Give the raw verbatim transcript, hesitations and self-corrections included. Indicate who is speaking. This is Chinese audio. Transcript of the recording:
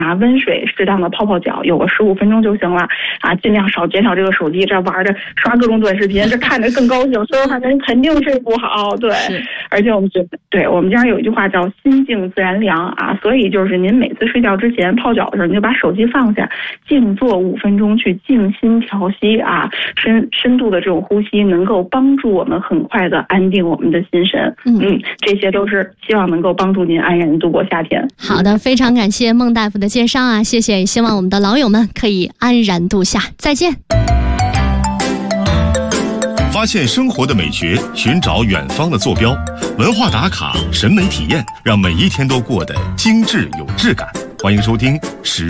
Speaker 1: 拿温水适当的泡泡脚，有个十五分钟就行了啊，尽量少减少这个手机，这玩着刷各种短视频，这看着更高兴，所以话人肯定睡不好。对，而且我们觉得，对我们家有一句话叫心静自然凉啊，所以就是您每次睡觉之前泡脚的时候，你就把手机放下，静坐五分钟去静心调息啊，深深度的这种呼吸能够帮助我们很快的安定我们的心神。嗯嗯，这些都是希望能够帮助您安然度过夏天。
Speaker 2: 好的，非常感谢孟大夫的介绍啊，谢谢，也希望我们的老友们可以安然度夏。再见。
Speaker 3: 发现生活的美学，寻找远方的坐标，文化打卡，审美体验，让每一天都过得精致有质感。欢迎收听时